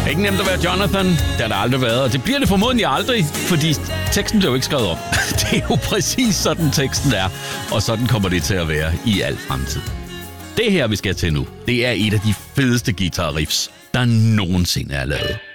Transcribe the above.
Ikke nemt at være Jonathan. Det har der aldrig været, og det bliver det formodentlig aldrig, fordi teksten bliver jo ikke skrevet op. Det er jo præcis sådan teksten er, og sådan kommer det til at være i al fremtid. Det her, vi skal til nu, det er et af de fedeste guitar riffs, der nogensinde er lavet.